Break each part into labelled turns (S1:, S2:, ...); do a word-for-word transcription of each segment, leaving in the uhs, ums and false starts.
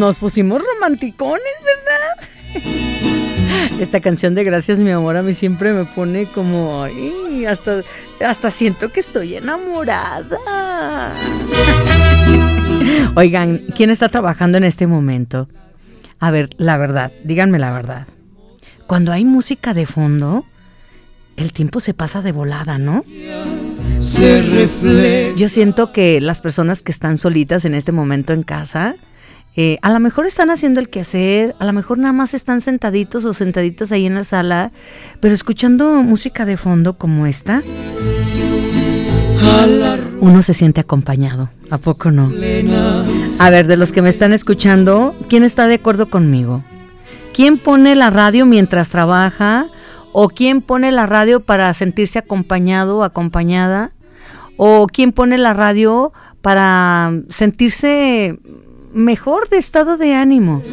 S1: nos pusimos romanticones, ¿verdad? Esta canción de Gracias, mi amor, a mí siempre me pone como, ay, hasta, hasta siento que estoy enamorada. Oigan, ¿quién está trabajando en este momento? A ver, la verdad, díganme la verdad. Cuando hay música de fondo, el tiempo se pasa de volada, ¿no? Yo siento que las personas que están solitas en este momento en casa, eh, a lo mejor están haciendo el quehacer, a lo mejor nada más están sentaditos o sentaditas ahí en la sala, pero escuchando música de fondo como esta, uno se siente acompañado, ¿a poco no? A ver, de los que me están escuchando, ¿quién está de acuerdo conmigo? ¿Quién pone la radio mientras trabaja? ¿O quién pone la radio para sentirse acompañado o acompañada? ¿O quién pone la radio para sentirse mejor de estado de ánimo?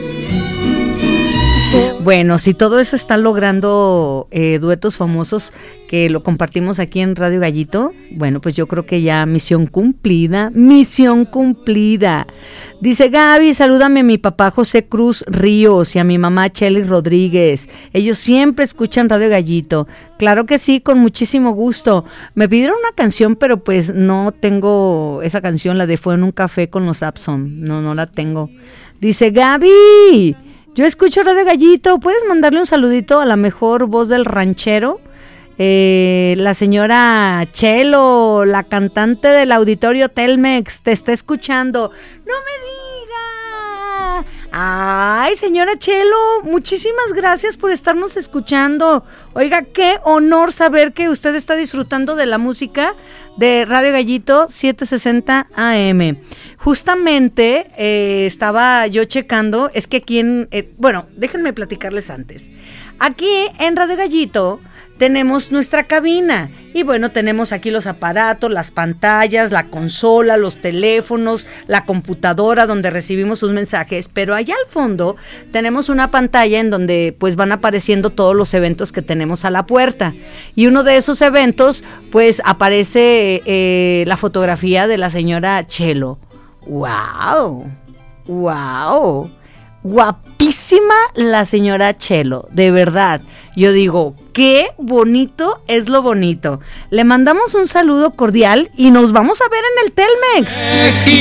S1: Bueno, si todo eso está logrando eh, duetos famosos que lo compartimos aquí en Radio Gallito, bueno, pues yo creo que ya misión cumplida, misión cumplida. Dice Gaby, salúdame a mi papá José Cruz Ríos y a mi mamá Chely Rodríguez. Ellos siempre escuchan Radio Gallito. Claro que sí, con muchísimo gusto. Me pidieron una canción, pero pues no tengo esa canción, la de Fue en un café con los Abson. No, no la tengo. Dice Gaby, yo escucho Radio Gallito, ¿puedes mandarle un saludito a la mejor voz del ranchero? Eh, la señora Chelo, la cantante del auditorio Telmex, te está escuchando. ¡No me diga! Ay, señora Chelo, muchísimas gracias por estarnos escuchando. Oiga, qué honor saber que usted está disfrutando de la música de Radio Gallito setecientos sesenta A M. Justamente eh, estaba yo checando, es que aquí en, eh, bueno, déjenme platicarles antes. Aquí en Radio Gallito tenemos nuestra cabina y bueno, tenemos aquí los aparatos, las pantallas, la consola, los teléfonos, la computadora donde recibimos sus mensajes, pero allá al fondo tenemos una pantalla en donde pues van apareciendo todos los eventos que tenemos a la puerta y uno de esos eventos pues aparece eh, la fotografía de la señora Chelo. ¡Wow! ¡Wow! Guapísima la señora Chelo, de verdad. Yo digo, qué bonito es lo bonito. Le mandamos un saludo cordial y nos vamos a ver en el Telmex.